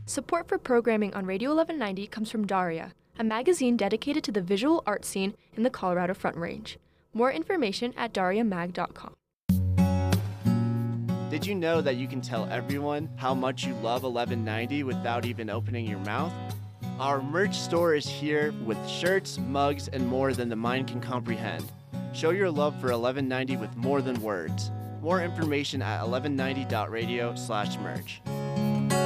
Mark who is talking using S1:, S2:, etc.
S1: Support for programming on Radio 1190 comes from Daria, a magazine dedicated to the visual art scene in the Colorado Front Range. More information at dariamag.com.
S2: Did you know that you can tell everyone how much you love 1190 without even opening your mouth? Our merch store is here with shirts, mugs, and more than the mind can comprehend. Show your love for 1190 with more than words. More information at 1190.radio/merch.